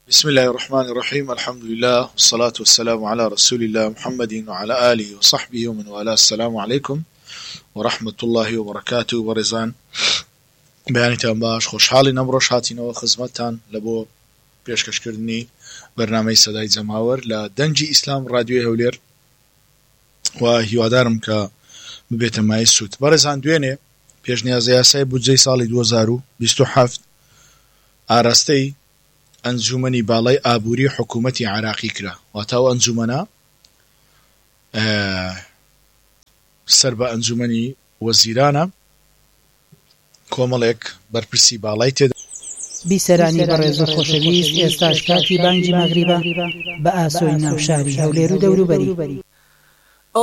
بسم الله الرحمن الرحيم الحمد لله والصلاة والسلام على رسول الله محمد وعلى آله وصحبه ومن والاه. السلام عليكم ورحمة الله وبركاته. ورزان بيانتان باش خوشحالی نمروش هاتینەوە خزمەتتان لە بۆ پێشکەشکردنی بەرنامەی سەدای جەماوەر لە دەنگی ئیسلام ڕادیۆی هەولێر و هیوادارم کە ببێتە مای سوود. بەڕێزان دوێنێ پێشنیازە یاسای بودجەی ساڵی 2027 ئاراستەی ئەنجومەنی باڵای ئابووری حکوومەتی عێراقی کرا. واتاو ئەنجومەنە سەر بە ئەنجومەنی وەزیرانە کۆمەڵێک بەرپرسی باڵای تێدا. بیسەرانی بەڕێز و خۆشەویست، ئێستاش کاتی بانگی مەغریبە بە ئاسۆی ناوشاری هەولێر و دەوروبەری.